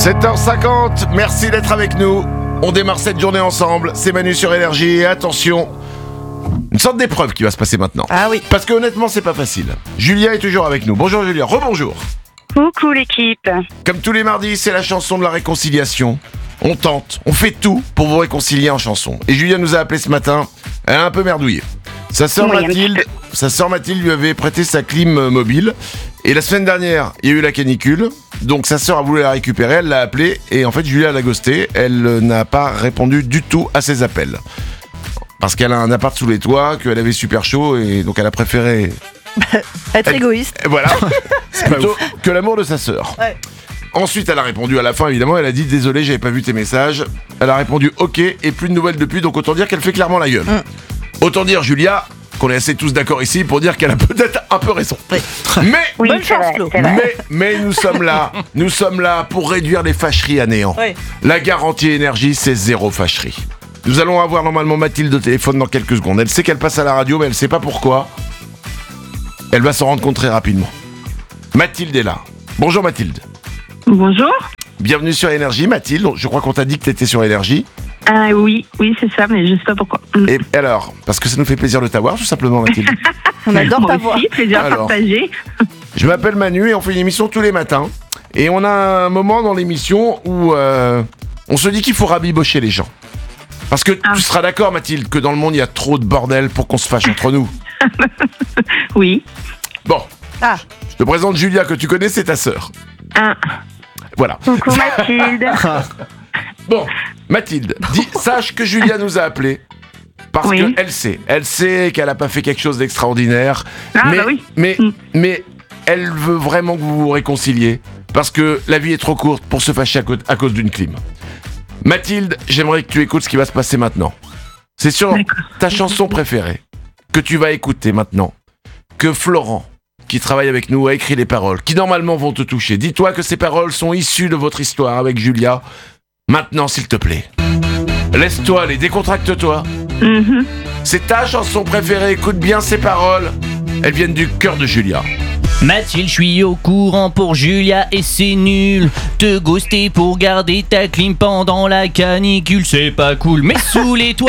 7h50, merci d'être avec nous. On démarre cette journée ensemble. C'est Manu sur Énergie. Et attention, une sorte d'épreuve qui va se passer maintenant. Ah oui. Parce que honnêtement, c'est pas facile. Julia est toujours avec nous. Bonjour Julia, rebonjour. Coucou l'équipe. Comme tous les mardis, c'est la chanson de la réconciliation. On tente, on fait tout pour vous réconcilier en chanson. Et Julia nous a appelé ce matin. Elle a un peu merdouillé. Sa sœur Mathilde lui avait prêté sa clim mobile. Et la semaine dernière, il y a eu la canicule. Donc sa sœur a voulu la récupérer, elle l'a appelée. Et en fait, Julia l'a ghosté. Elle n'a pas répondu du tout à ses appels. Parce qu'elle a un appart sous les toits, qu'elle avait super chaud. Et donc elle a préféré... Être égoïste. Voilà. Plutôt que l'amour de sa sœur. Ouais. Ensuite, elle a répondu à la fin, évidemment. Elle a dit « Désolé, j'avais pas vu tes messages ». Elle a répondu « Ok » et plus de nouvelles depuis. Donc autant dire qu'elle fait clairement la gueule. Autant dire, Julia, qu'on est assez tous d'accord ici pour dire qu'elle a peut-être un peu raison. Oui. Mais, Oui, Bonne c'est chance, vrai, Flo. c'est vrai. mais nous sommes là. Nous sommes là pour réduire les fâcheries à néant. Oui. La garantie énergie, c'est 0 fâcherie. Nous allons avoir normalement Mathilde au téléphone dans quelques secondes. Elle sait qu'elle passe à la radio, mais elle sait pas pourquoi. Elle va s'en rendre compte très rapidement. Mathilde est là. Bonjour Mathilde. Bonjour. Bienvenue sur Énergie, Mathilde. Je crois qu'on t'a dit que t'étais sur Énergie. Oui, c'est ça, mais je sais pas pourquoi. Et alors, parce que ça nous fait plaisir de t'avoir, tout simplement, Mathilde. On adore Moi ta voix. aussi, plaisir Alors. partagé. Je m'appelle Manu et on fait une émission tous les matins. Et on a un moment dans l'émission où on se dit qu'il faut rabibocher les gens. Parce que tu seras d'accord, Mathilde, que dans le monde, il y a trop de bordel pour qu'on se fâche entre nous. Oui. Bon, Ah, je te présente Julia, que tu connais, c'est ta sœur. Voilà. Coucou Mathilde. Bon, Mathilde, sache que Julia nous a appelés. Parce Oui. qu'elle sait qu'elle n'a pas fait quelque chose d'extraordinaire. Ah, bah oui. Mais elle veut vraiment que vous vous réconciliez. Parce que la vie est trop courte pour se fâcher à cause d'une clim. Mathilde, j'aimerais que tu écoutes ce qui va se passer maintenant. C'est sur D'accord. ta chanson préférée que tu vas écouter maintenant. Que Florent, qui travaille avec nous, a écrit les paroles qui normalement vont te toucher. Dis-toi que ces paroles sont issues de votre histoire avec Julia. Maintenant, s'il te plaît. Laisse-toi aller, décontracte-toi. Mhm. C'est ta chanson préférée, écoute bien ces paroles. Elles viennent du cœur de Julia. Mathilde, je suis au courant pour Julia et c'est nul. Te ghoster pour garder ta clim pendant la canicule, c'est pas cool. Mais sous les toits